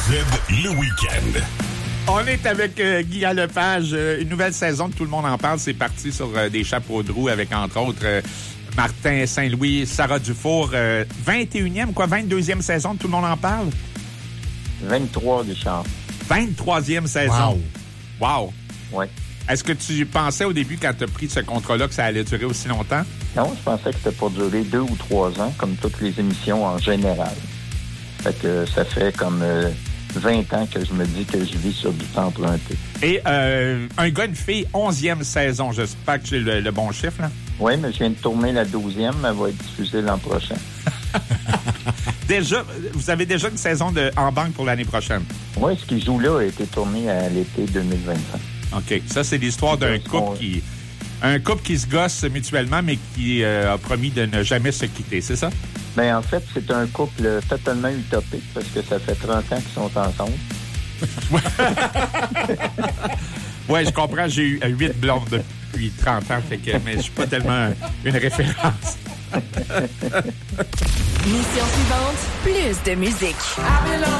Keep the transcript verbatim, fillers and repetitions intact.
le week-end. On est avec euh, Guy Lepage. Euh, une nouvelle saison, tout le monde en parle. C'est parti sur euh, des chapeaux de roue avec, entre autres, euh, Martin Saint-Louis, Sarah Dufour. Euh, vingt et unième, quoi, vingt-deuxième saison, tout le monde en parle? vingt-trois, Richard. vingt-troisième saison. Wow. Wow. Oui. Est-ce que tu pensais au début, quand tu as pris ce contrat-là, que ça allait durer aussi longtemps? Non, je pensais que c'était pour durer deux ou trois ans, comme toutes les émissions en général. Fait que ça fait comme euh, vingt ans que je me dis que je vis sur du temps emprunté. Et euh, un gars, une fille, onzième saison. J'espère que j'ai le, le bon chiffre, là. Oui, mais je viens de tourner la douzième. Elle va être diffusée l'an prochain. Déjà, vous avez déjà une saison de, en banque pour l'année prochaine? Oui, ce qui joue là a été tourné à l'été deux mille vingt-cinq. OK. Ça, c'est l'histoire d'un couple qui... Un couple qui se gosse mutuellement, mais qui euh, a promis de ne jamais se quitter, c'est ça? Bien, en fait, c'est un couple totalement utopique parce que ça fait trente ans qu'ils sont ensemble. Oui, je comprends. J'ai eu huit blondes depuis trente ans, fait que, mais je suis pas tellement une référence. Mission suivante, plus de musique.